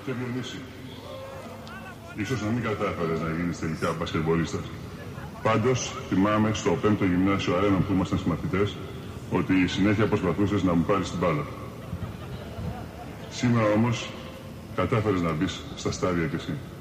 Και Διονύση, ίσως να μην κατάφερες να γίνεις τελικά μπασκετμπολίστας. Πάντως, θυμάμαι στο 5ο γυμνάσιο Αρένα που ήμασταν συμμαθητές, ότι συνέχεια προσπαθούσες να μου πάρεις την μπάλα. Σήμερα όμως, κατάφερες να μπεις στα στάδια κι εσύ.